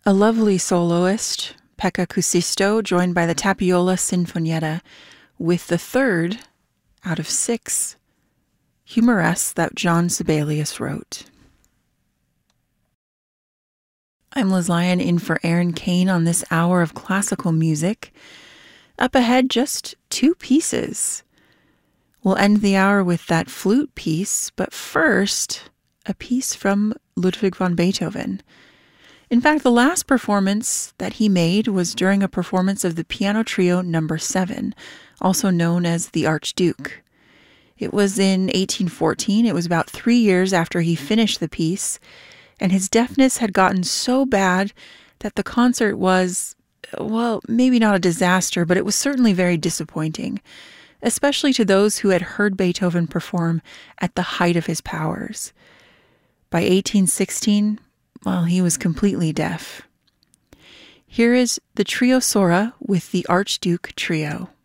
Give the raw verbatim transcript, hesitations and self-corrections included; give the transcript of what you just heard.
A lovely soloist, Pekka Kuusisto, joined by the Tapiola Sinfonietta, with the third out of six humoresques that John Sibelius wrote. I'm Liz Lyon, in for Erin Kane on this hour of classical music. Up ahead, just two pieces. We'll end the hour with that flute piece, but first, a piece from Ludwig van Beethoven. In fact, the last performance that he made was during a performance of the Piano Trio number seven, also known as The Archduke. It was in eighteen fourteen. It was about three years after he finished the piece, and his deafness had gotten so bad that the concert was, well, maybe not a disaster, but it was certainly very disappointing, especially to those who had heard Beethoven perform at the height of his powers. By eighteen sixteen, well, he was completely deaf. Here is the Trio Sora with the Archduke Trio.